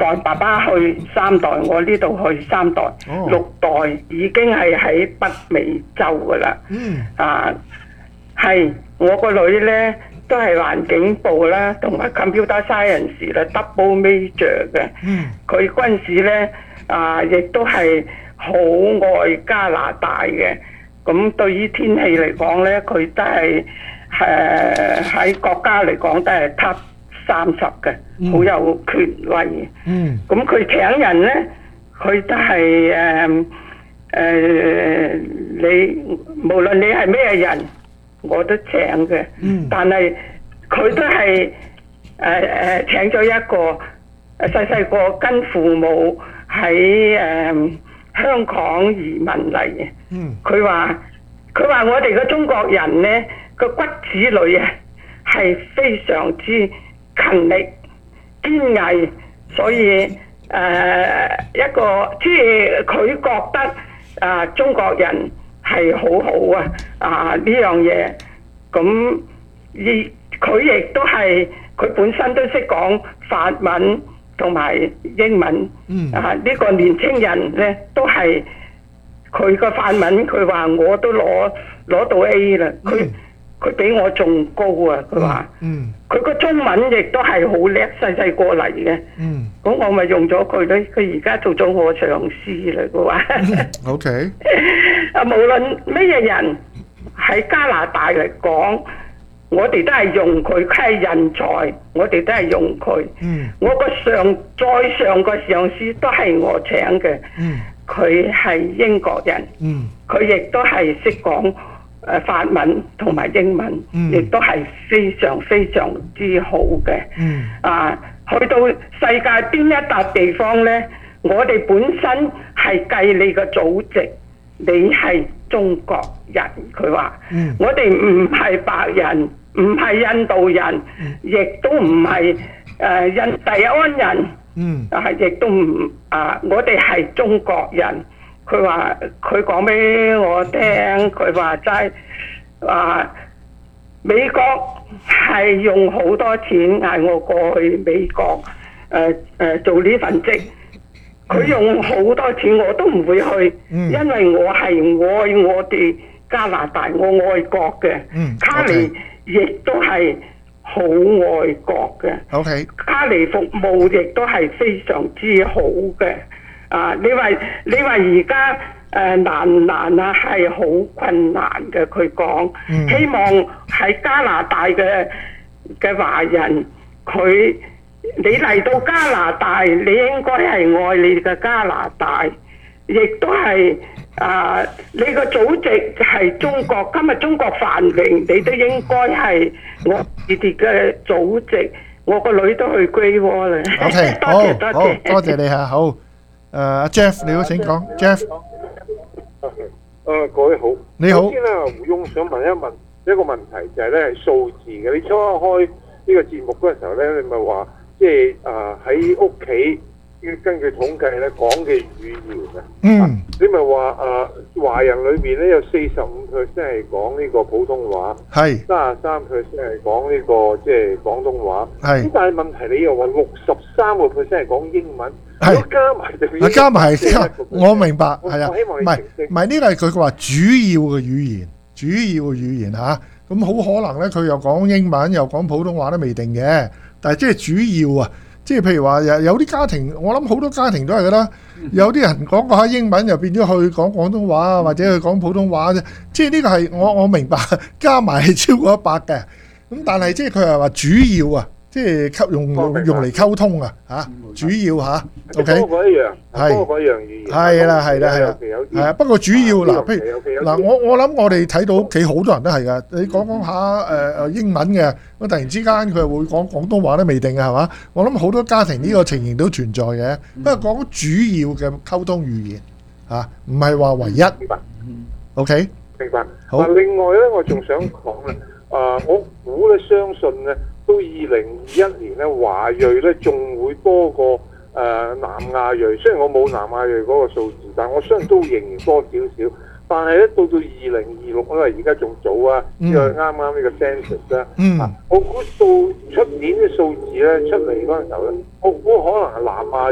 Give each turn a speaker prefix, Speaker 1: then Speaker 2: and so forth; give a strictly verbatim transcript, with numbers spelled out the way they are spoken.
Speaker 1: 代爸爸去三代，我呢度去三代，
Speaker 2: 哦
Speaker 1: 六代已經係喺北美洲噶啦。
Speaker 2: 嗯
Speaker 1: 啊，係我個女咧都係環境部啦，同埋 computer science 啦 double major 嘅。
Speaker 2: 嗯
Speaker 1: 佢嗰陣時咧啊，亦都係好愛加拿大嘅。咁對於天氣嚟講咧，佢都係誒喺國家嚟講都係 top 三十嘅，好有權威嘅。
Speaker 2: 嗯
Speaker 1: 咁佢請人咧，佢都係誒誒，你無論你係咩人，我都請嘅。
Speaker 2: 嗯
Speaker 1: 但係佢都係誒誒請咗一個誒細細個跟父母喺誒、呃、香港移民嚟嘅。
Speaker 2: 嗯
Speaker 1: 佢話佢話我哋嘅中國人咧個骨子裏啊係非常之勤力堅毅，所以誒、呃、一個即係佢覺得啊、呃、中國人係好好啊啊呢樣嘢，咁而佢亦都係佢本身都識講法文同埋英文。
Speaker 2: 嗯
Speaker 1: 啊呢、個年青人咧都係佢個法文，佢話我都攞攞到 A 啦，佢佢比我仲高啊！佢話
Speaker 2: 嗯
Speaker 1: 佢個中文亦都係好叻，細細個嚟嘅。
Speaker 2: 嗯
Speaker 1: 咁我咪用咗佢咧，佢而家做咗我上司啦。佢話
Speaker 2: ，OK，
Speaker 1: 啊，無論咩人喺加拿大嚟講，我哋都係用佢，佢係人才，我哋都係用佢。
Speaker 2: 嗯
Speaker 1: 我個上再上個上司都係我請嘅。
Speaker 2: 嗯
Speaker 1: 佢係英國人，
Speaker 2: 嗯
Speaker 1: 佢亦都係識講誒法文同埋英文，
Speaker 2: 嗯
Speaker 1: 亦都係非常非常之好嘅。
Speaker 2: 嗯
Speaker 1: 啊，去到世界邊一笪地方呢，我哋本身係計你個祖籍，你係中國人。佢話：
Speaker 2: 嗯
Speaker 1: 我哋唔係白人，唔係印度人，亦都唔係誒印第安人。
Speaker 2: 嗯
Speaker 1: 但係亦都唔啊！我哋係中國人。佢話佢講俾我聽，佢話齋啊，美國係用好多錢嗌我過去美國誒誒、呃呃、做呢份職。佢用好多錢，我都唔會去，
Speaker 2: 嗯
Speaker 1: 因為我係愛我哋加拿大，我愛國嘅。
Speaker 2: 嗯
Speaker 1: 卡尼亦都係好愛國嘅。
Speaker 2: ，OK，
Speaker 1: 卡尼服務亦都係非常之好嘅。啊，你話你話而家誒難唔難啊？係好困難嘅。佢講，
Speaker 2: 嗯
Speaker 1: 希望喺加拿大嘅嘅華人，佢你嚟到加拿大，你應該係愛你嘅加拿大，亦都係啊，你個祖籍係中國，今日中國繁榮，你都應該係我你哋嘅祖籍。我個女都去歸窩啦。
Speaker 2: OK，
Speaker 1: 多
Speaker 2: 好，
Speaker 1: 謝多
Speaker 2: 好，
Speaker 1: 謝。
Speaker 2: 多謝你嚇，好，誒，阿 Jeff，你好，請講，Jeff，
Speaker 3: 誒，各位好，
Speaker 2: 你好
Speaker 3: 首先咧，胡翁想問一問一個問題，就係咧係數字嘅。你初一開呢個節目嗰陣時候咧，你咪話即係誒喺屋企根據統計咧講嘅語言啊，
Speaker 2: 嗯
Speaker 3: 你咪話誒華人裏邊咧有四十五 percent 係講呢個普通話，
Speaker 2: 係
Speaker 3: 三十三 percent 係講呢個即係廣東話。
Speaker 2: 係
Speaker 3: 咁但係問題你又話六十三個 percent 係講英文，
Speaker 2: 係
Speaker 3: 如果加埋就已經
Speaker 2: 啊，加埋係即係
Speaker 3: 四十個 percent
Speaker 2: 我明白，係啊，
Speaker 3: 我希望你
Speaker 2: 唔係
Speaker 3: 澄清
Speaker 2: 唔係呢個係佢話主要嘅語言，主要嘅語言嚇，咁好可能咧佢又講英文又講普通話都未定嘅，但係即係主要啊，即係譬如話有有啲家庭，我諗好多家庭都係噶啦，有啲人講過下英文又變咗去講廣東話啊，或者去講普通話啫，即係呢個係我我明白，加埋係超過一百嘅，咁但係即係佢係話主要啊。即係溝用用用嚟溝通啊嚇，主要嚇，OK，
Speaker 3: 多過一樣，
Speaker 2: 係
Speaker 3: 多過一樣語言。
Speaker 2: 係啦係啦係啦，
Speaker 3: 有啲
Speaker 2: 係啊。不過主要嗱，譬
Speaker 3: 有
Speaker 2: 如嗱，我我諗我哋睇到屋企好多人都係噶。你講講下誒誒英文嘅，咁突然之間佢會講廣東話都未定嘅係嘛？我諗好多家庭呢個情形都存在嘅。不過講主要嘅溝通語言嚇，唔係話唯一。
Speaker 3: 明白。
Speaker 2: OK，
Speaker 3: 明白。
Speaker 2: 好
Speaker 3: 嗱，另外咧，我仲想講咧，啊，我估咧，相信咧，到二零二一年咧，華裔咧仲會多過誒南亞裔。雖然我冇南亞裔嗰個數字，但我相信都仍然多少少。但係咧，到到二零二六，因為而家仲早啊，因為啱啱呢個 census 啦，
Speaker 2: 嗯
Speaker 3: 啊，我估到出年啲數字咧出嚟嗰陣時候咧，我估可能係南亞